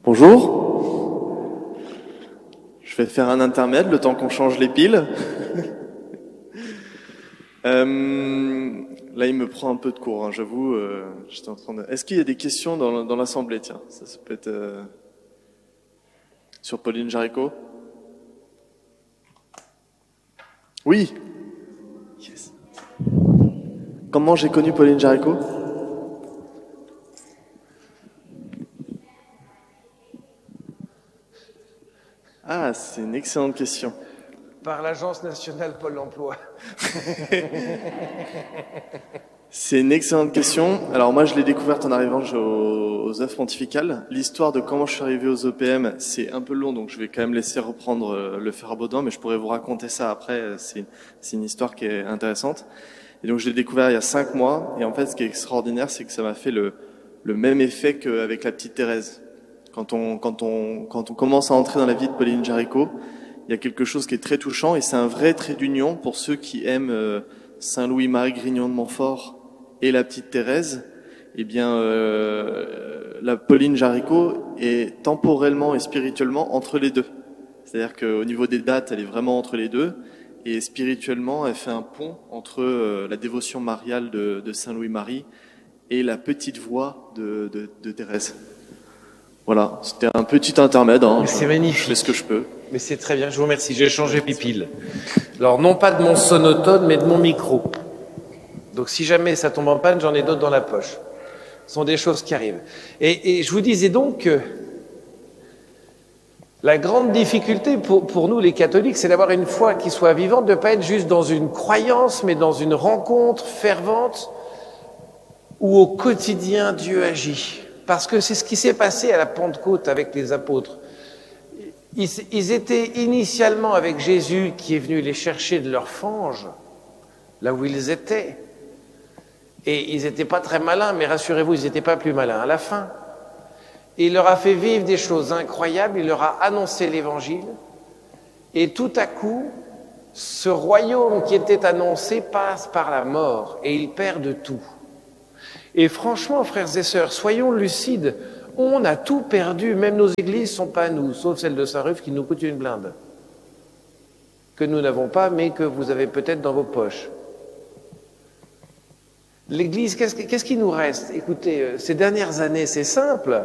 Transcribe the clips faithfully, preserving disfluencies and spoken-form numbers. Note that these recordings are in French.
Bonjour. Je vais faire un intermède le temps qu'on change les piles. euh, là, il me prend un peu de cours, hein, j'avoue. Euh, j'étais en train de... Est-ce qu'il y a des questions dans, dans l'assemblée? Tiens, ça, ça peut être euh... sur Pauline Jaricot. Oui. Yes. Comment j'ai connu Pauline Jaricot? Ah, c'est une excellente question. Par l'Agence nationale Pôle emploi. C'est une excellente question. Alors moi, je l'ai découverte en arrivant aux, aux œuvres pontificales. L'histoire de comment je suis arrivé aux E P M, c'est un peu long, donc je vais quand même laisser reprendre le frère Baudin, mais je pourrais vous raconter ça après. C'est, c'est une histoire qui est intéressante. Et donc je l'ai découvert il y a cinq mois. Et en fait, ce qui est extraordinaire, c'est que ça m'a fait le, le même effet qu'avec la petite Thérèse. Quand on, quand on, quand on commence à entrer dans la vie de Pauline Jaricot, il y a quelque chose qui est très touchant et c'est un vrai trait d'union pour ceux qui aiment euh, Saint Louis-Marie Grignon de Montfort et la petite Thérèse. Eh bien, euh, la Pauline Jaricot est temporellement et spirituellement entre les deux. C'est-à-dire qu'au niveau des dates, elle est vraiment entre les deux. Et spirituellement, elle fait un pont entre euh, la dévotion mariale de, de Saint Louis-Marie et la petite voix de, de, de Thérèse. Voilà, c'était un petit intermède. Hein. C'est magnifique. Je fais ce que je peux. Mais c'est très bien, je vous remercie. J'ai changé mes piles. Alors, non pas de mon sonotone, mais de mon micro. Donc, si jamais ça tombe en panne, j'en ai d'autres dans la poche. Ce sont des choses qui arrivent. Et, et je vous disais donc que la grande difficulté pour, pour nous, les catholiques, c'est d'avoir une foi qui soit vivante, de ne pas être juste dans une croyance, mais dans une rencontre fervente où au quotidien, Dieu agit. Parce que c'est ce qui s'est passé à la Pentecôte avec les apôtres. Ils, ils étaient initialement avec Jésus qui est venu les chercher de leur fange, là où ils étaient. Et ils n'étaient pas très malins, mais rassurez-vous, ils n'étaient pas plus malins à la fin. Et il leur a fait vivre des choses incroyables, il leur a annoncé l'Évangile. Et tout à coup, ce royaume qui était annoncé passe par la mort et ils perdent tout. Et franchement, frères et sœurs, soyons lucides, on a tout perdu, même nos églises ne sont pas à nous, sauf celle de Saint-Ruf qui nous coûte une blinde, que nous n'avons pas, mais que vous avez peut-être dans vos poches. L'église, qu'est-ce, qu'est-ce qui nous reste? Écoutez, ces dernières années, c'est simple.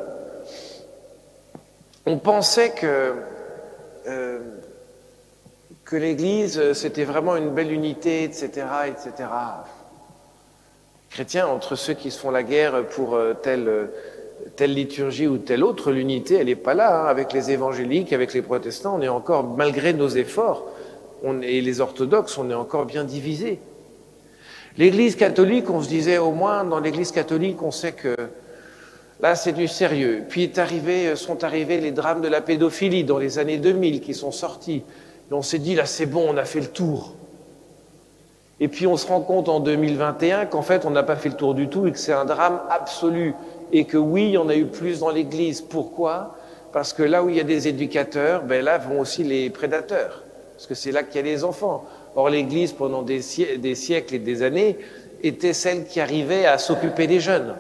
On pensait que, euh, que l'église, c'était vraiment une belle unité, et cetera, et cetera. Chrétiens, entre ceux qui se font la guerre pour telle, telle liturgie ou telle autre, l'unité, elle n'est pas là. Hein. Avec les évangéliques, avec les protestants, on est encore, malgré nos efforts, on, et les orthodoxes, on est encore bien divisés. L'Église catholique, on se disait au moins, dans l'Église catholique, on sait que là, c'est du sérieux. Puis est arrivé, sont arrivés les drames de la pédophilie dans les années deux mille qui sont sortis. Et on s'est dit, là, c'est bon, on a fait le tour. Et puis on se rend compte en deux mille vingt et un qu'en fait on n'a pas fait le tour du tout et que c'est un drame absolu. Et que oui, il y en a eu plus dans l'Église. Pourquoi? Parce que là où il y a des éducateurs, ben là vont aussi les prédateurs. Parce que c'est là qu'il y a les enfants. Or l'Église, pendant des, siè- des siècles et des années, était celle qui arrivait à s'occuper des jeunes.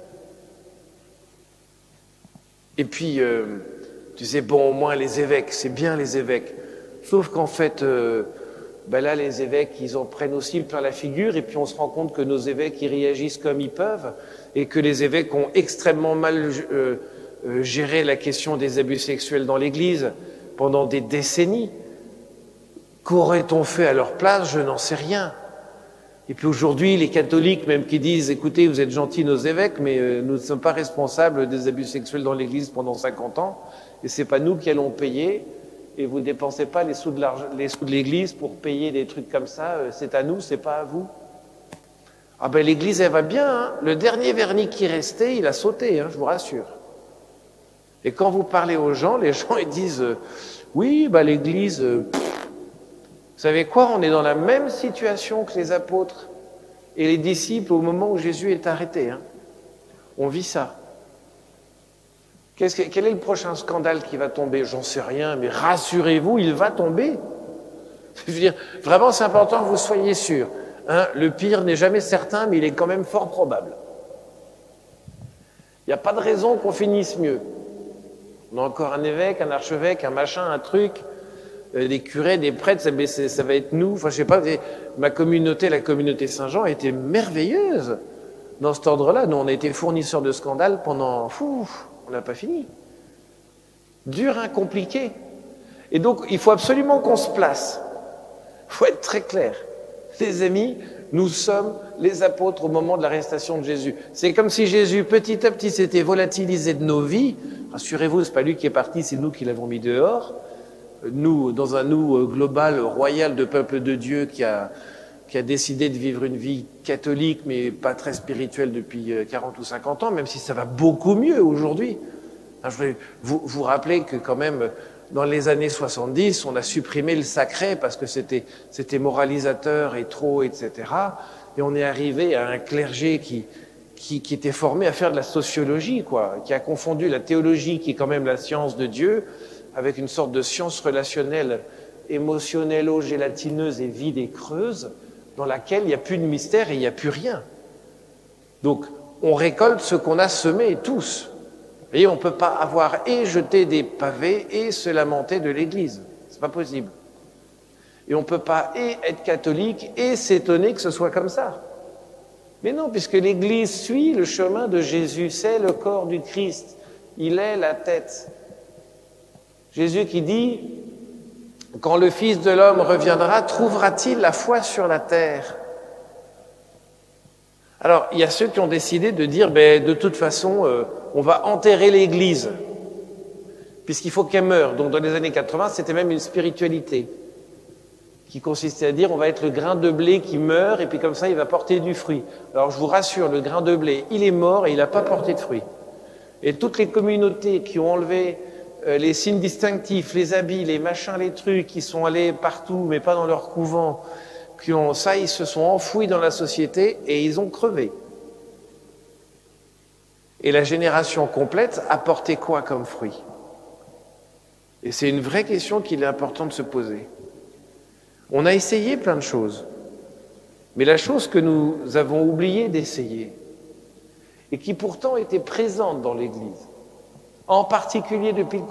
Et puis, euh, tu sais, bon, au moins les évêques, c'est bien les évêques. Sauf qu'en fait... Euh, ben là, les évêques, ils en prennent aussi plein la figure, et puis on se rend compte que nos évêques, ils réagissent comme ils peuvent, et que les évêques ont extrêmement mal euh, euh, géré la question des abus sexuels dans l'Église pendant des décennies. Qu'aurait-on fait à leur place? Je n'en sais rien. Et puis aujourd'hui, les catholiques, même qui disent, écoutez, vous êtes gentils, nos évêques, mais euh, nous ne sommes pas responsables des abus sexuels dans l'Église pendant cinquante ans, et c'est pas nous qui allons payer. Et vous ne dépensez pas les sous de l'argent, les sous de l'Église pour payer des trucs comme ça, c'est à nous, c'est pas à vous. Ah ben l'Église, elle va bien, hein. Le dernier vernis qui restait, il a sauté, hein, je vous rassure. Et quand vous parlez aux gens, les gens ils disent euh, oui, bah l'Église, euh, pff, vous savez quoi, on est dans la même situation que les apôtres et les disciples au moment où Jésus est arrêté. Hein. On vit ça. Qu'est-ce que, quel est le prochain scandale qui va tomber? J'en sais rien, mais rassurez-vous, il va tomber. Je veux dire, vraiment, c'est important que vous soyez sûrs. Hein, le pire n'est jamais certain, mais il est quand même fort probable. Il n'y a pas de raison qu'on finisse mieux. On a encore un évêque, un archevêque, un machin, un truc, euh, des curés, des prêtres, ça, mais ça va être nous. Enfin, je sais pas, ma communauté, la communauté Saint-Jean, a été merveilleuse dans cet ordre-là. Nous, on a été fournisseurs de scandales pendant... Fou, on n'a pas fini. Dur, hein, compliqué. Et donc, il faut absolument qu'on se place. Il faut être très clair. Les amis, nous sommes les apôtres au moment de l'arrestation de Jésus. C'est comme si Jésus, petit à petit, s'était volatilisé de nos vies. Rassurez-vous, c'est pas lui qui est parti, c'est nous qui l'avons mis dehors. Nous, dans un nous global, royal de peuple de Dieu qui a, qui a décidé de vivre une vie catholique, mais pas très spirituelle depuis quarante ou cinquante ans, même si ça va beaucoup mieux aujourd'hui. Je voudrais vous, vous rappeler que quand même, dans les années soixante-dix, on a supprimé le sacré parce que c'était, c'était moralisateur et trop, et cetera. Et on est arrivé à un clergé qui, qui, qui était formé à faire de la sociologie, quoi, qui a confondu la théologie, qui est quand même la science de Dieu, avec une sorte de science relationnelle, émotionnello-gélatineuse et vide et creuse, dans laquelle il n'y a plus de mystère et il n'y a plus rien. Donc, on récolte ce qu'on a semé, tous. Et on ne peut pas avoir et jeter des pavés et se lamenter de l'Église. C'est pas possible. Et on ne peut pas et être catholique et s'étonner que ce soit comme ça. Mais non, puisque l'Église suit le chemin de Jésus, c'est le corps du Christ. Il est la tête. Jésus qui dit, quand le Fils de l'homme reviendra, trouvera-t-il la foi sur la terre ? Alors, il y a ceux qui ont décidé de dire, ben, de toute façon, euh, on va enterrer l'Église, puisqu'il faut qu'elle meure. Donc, dans les années quatre-vingts, c'était même une spiritualité qui consistait à dire, on va être le grain de blé qui meurt, et puis comme ça, il va porter du fruit. Alors, je vous rassure, le grain de blé, il est mort et il n'a pas porté de fruit. Et toutes les communautés qui ont enlevé euh, les signes distinctifs, les habits, les machins, les trucs, qui sont allés partout, mais pas dans leur couvent, qui ont ça, ils se sont enfouis dans la société et ils ont crevé. Et la génération complète a porté quoi comme fruit? Et c'est une vraie question qu'il est important de se poser. On a essayé plein de choses, mais la chose que nous avons oublié d'essayer, et qui pourtant était présente dans l'Église, en particulier depuis le